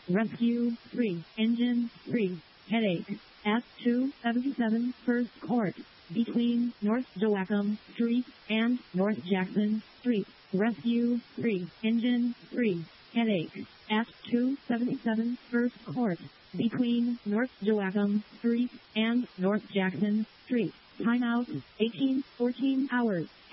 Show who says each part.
Speaker 1: Rescue 3, Engine 3, headache, at 277 First Court, between North Joachim Street and North Jackson Street. Rescue 3, Engine 3, headache, at 277 First Court, between North Joachim Street and North Jackson Street. Timeout, 18:14 hours.